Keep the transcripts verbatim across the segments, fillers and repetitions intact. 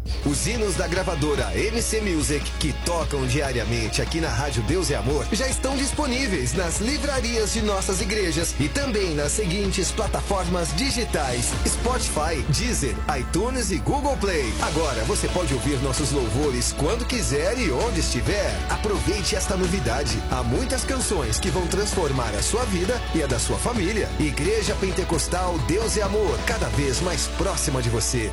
Os hinos da gravadora M C Music, que tocam diariamente aqui na Rádio Deus e Amor, já estão disponíveis nas livrarias de nossas igrejas e também nas seguintes plataformas digitais: Spotify, Deezer, iTunes e Google Play. Agora você pode ouvir nossos louvores quando quiser e onde estiver. Aproveite esta novidade. Há muitas canções que vão transformar a sua vida e a da sua família. Igreja Pentecostal Deus e Amor, cada vez mais próxima de você.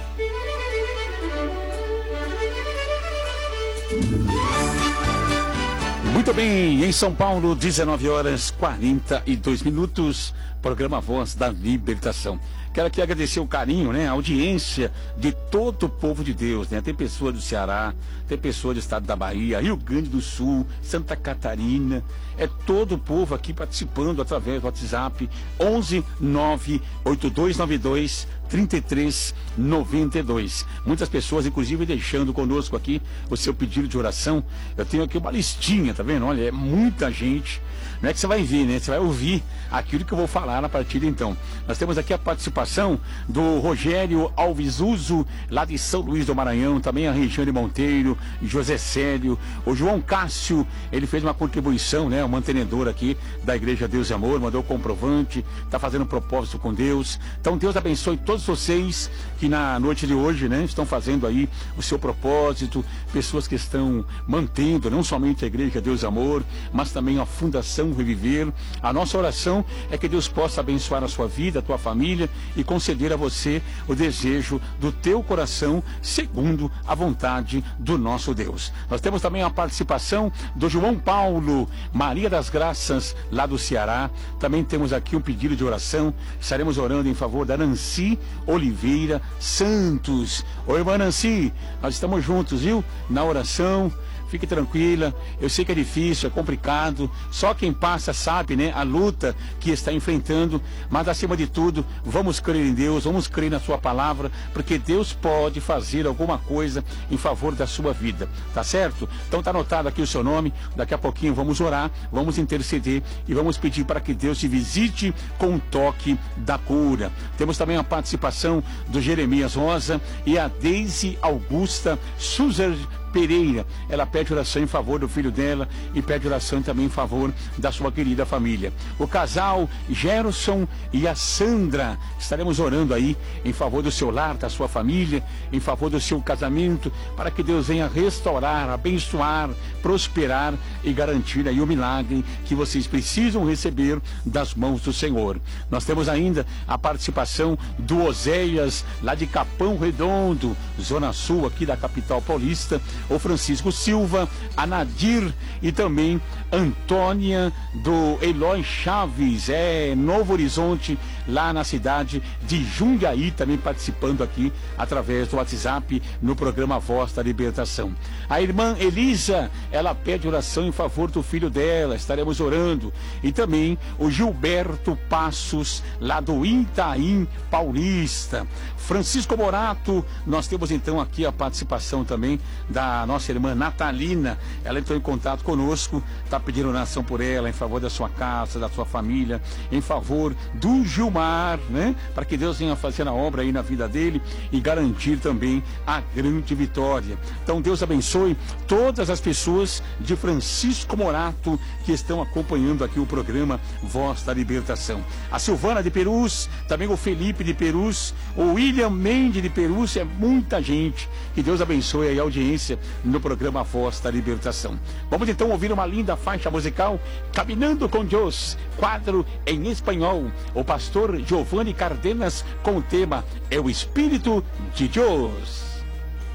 Muito bem, em São Paulo, dezenove horas e quarenta e dois minutos, programa Voz da Libertação. Quero aqui agradecer o carinho, né, a audiência de todo o povo de Deus, né? Tem pessoa do Ceará, tem pessoa do estado da Bahia, Rio Grande do Sul, Santa Catarina, é todo o povo aqui participando através do WhatsApp onze nove oito dois nove dois trinta e três noventa e dois. Muitas pessoas, inclusive, deixando conosco aqui o seu pedido de oração. Eu tenho aqui uma listinha, tá vendo? Olha, é muita gente. Não é que você vai ver, né? Você vai ouvir aquilo que eu vou falar a partir de então. Nós temos aqui a participação do Rogério Alves Uso, lá de São Luís do Maranhão, também a Regiane Monteiro, José Célio, o João Cássio, ele fez uma contribuição, né? O mantenedor aqui da Igreja Deus e Amor, mandou o comprovante, está fazendo um propósito com Deus. Então Deus abençoe todos vocês que na noite de hoje, né, estão fazendo aí o seu propósito, pessoas que estão mantendo não somente a Igreja Deus e Amor, mas também a Fundação Reviver. A nossa oração é que Deus possa abençoar a sua vida, a tua família e conceder a você o desejo do teu coração, segundo a vontade do nosso Deus. Nós temos também a participação do João Paulo, Maria das Graças, lá do Ceará. Também temos aqui um pedido de oração. Estaremos orando em favor da Nancy Oliveira Santos. Oi, irmã Nancy, nós estamos juntos, viu? Na oração. Fique tranquila, eu sei que é difícil, é complicado, só quem passa sabe, né, a luta que está enfrentando, mas acima de tudo, vamos crer em Deus, vamos crer na sua palavra, porque Deus pode fazer alguma coisa em favor da sua vida, tá certo? Então tá anotado aqui o seu nome, daqui a pouquinho vamos orar, vamos interceder e vamos pedir para que Deus te visite com o toque da cura. Temos também a participação do Jeremias Rosa e a Deise Augusta Suzer Pereira. Ela pede oração em favor do filho dela e pede oração também em favor da sua querida família. O casal Gerson e a Sandra, estaremos orando aí em favor do seu lar, da sua família, em favor do seu casamento, para que Deus venha restaurar, abençoar, prosperar e garantir aí o milagre que vocês precisam receber das mãos do Senhor. Nós temos ainda a participação do Oséias, lá de Capão Redondo, Zona Sul aqui da capital paulista, o Francisco Silva, a Nadir e também Antônia do Eloy Chaves, é Novo Horizonte, lá na cidade de Jundiaí, também participando aqui através do WhatsApp no programa Voz da Libertação. A irmã Elisa, ela pede oração em favor do filho dela, estaremos orando. E também o Gilberto Passos, lá do Itaim Paulista. Francisco Morato, nós temos então aqui a participação também da nossa irmã Natalina. Ela entrou em contato conosco, está pedindo oração por ela, em favor da sua casa, da sua família, em favor do Gilmar, né? Para que Deus venha fazer a obra aí na vida dele e garantir também a grande vitória. Então Deus abençoe todas as pessoas de Francisco Morato que estão acompanhando aqui o programa Voz da Libertação. A Silvana de Perus, também o Felipe de Perus, o William Mendes de Perus, é muita gente. Que Deus abençoe aí a audiência no programa Voz da Libertação. Vamos então ouvir uma linda faixa musical, Caminhando com Deus, quadro em espanhol. O pastor Giovanni Cardenas com o tema É o Espírito de Deus.